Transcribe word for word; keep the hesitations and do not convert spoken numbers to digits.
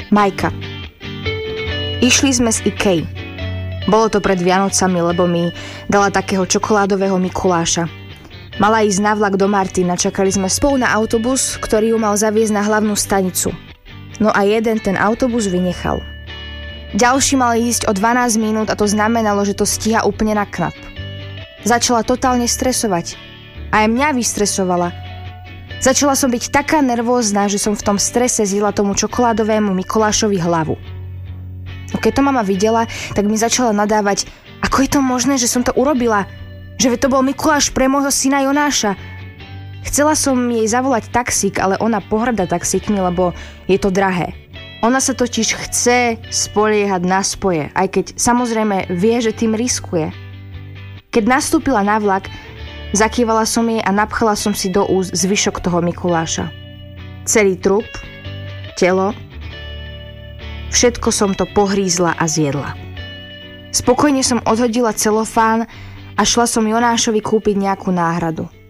Majka. Išli sme z Ikei. Bolo to pred Vianocami, lebo mi dala takého čokoládového Mikuláša. Mala ísť na vlak do Martina, čakali sme spolu na autobus, ktorý ju mal zaviesť na hlavnú stanicu. No a jeden ten autobus vynechal. Ďalší mal ísť o dvanásť minút a to znamenalo, že to stíha úplne na knap. Začala totálne stresovať. A aj mňa vystresovala. Začala som byť taká nervózna, že som v tom strese zjedla tomu čokoládovému Mikulášovi hlavu. No keď to mama videla, tak mi začala nadávať, ako je to možné, že som to urobila? Že to bol Mikuláš pre môjho syna Jonáša. Chcela som jej zavolať taxík, ale ona pohŕda taxíkmi, lebo je to drahé. Ona sa totiž chce spoliehať na spoje, aj keď samozrejme vie, že tým riskuje. Keď nastúpila na vlak, zakývala som jej a napchala som si do úst zvyšok toho Mikuláša. Celý trup, telo, všetko som to pohrízla a zjedla. Spokojne som odhodila celofán a šla som Jonášovi kúpiť nejakú náhradu.